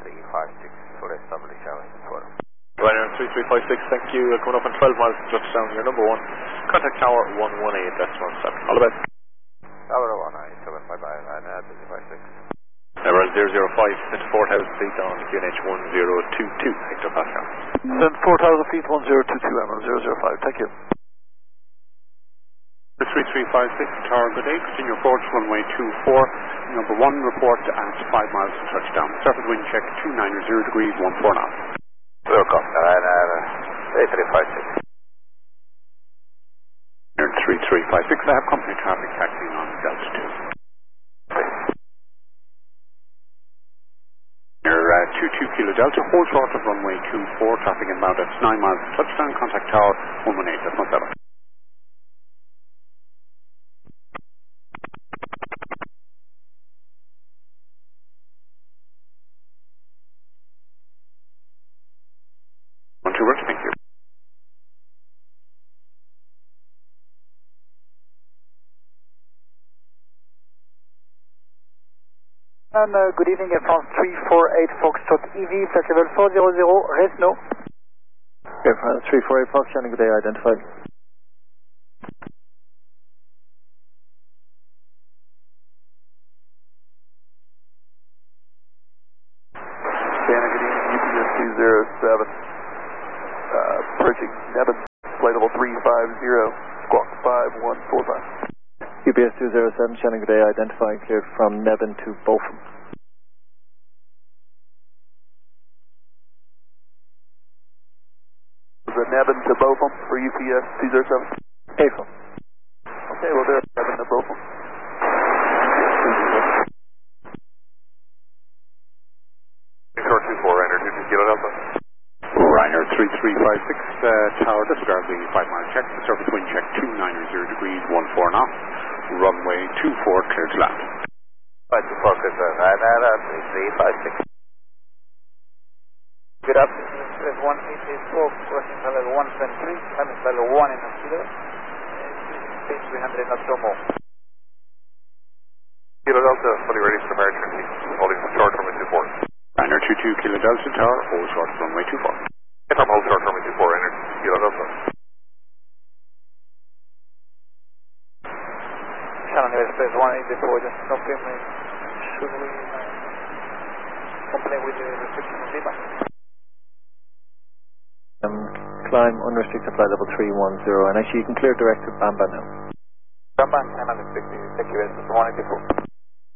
3356 for establish our 12. Ryanair 3356, thank you. Coming up on 12 miles to touchdown, you're number 1. Contact tower 118, that's 17. All the best. Tower 197, bye bye, Ryanair 3356. Number 005, set 4,000 feet on QNH 1022, Hector Pascal. Send 4,000 feet 1022, Emerald 005, thank you. 3356, tower, good day. Continue approach, runway 24. Number 1, report at 5 miles to touchdown. Surface wind check 290 degrees, 14 knots. Welcome, Ryanair 3356. 3356, I have company traffic taxiing on Delta 2. Near 22 Kilo Delta, hold short of runway 24, traffic inbound at 9 miles to touchdown. Contact tower 118, that's 17. Thank you. And good evening, Air France 348 Foxtrot EV, flight level 400, rest no. Air France 348 Fox, shining good day, identified. Shannon, good evening, UPS 207. Approaching Nevin, flight level 350, squawk 5145. UPS 207, Shannon good day, identifying cleared from Nevin to Botham. The Nevin to Botham for UPS 207? April. Okay, well there, Nevin to Botham. Short 24, Ryanair 22 Kilo Delta. Ryanair 3356, tower, disregard the 5-mile check. Surface wind check 290 degrees, 14 knots. Runway 24, clear to land. 524, good sir. Ryanair 3356. Good afternoon, Express 184, crossing level 123, coming level 1 in Kilo. Speed 300 knots or more. Kilo Delta, fully ready for departure. Holding short runway 24. Ryanair 22 Kilo Delta, tower, hold short runway 24. Confirm hold short runway 24, Ryanair Kilo Delta. Shannon Express 184, just confirm me. Should we comply with the restriction of Lima? Climb unrestricted flight level 310, and actually you can clear direct to Bamba now. Bamba, I'm unrestricted. Thank you, Express 184.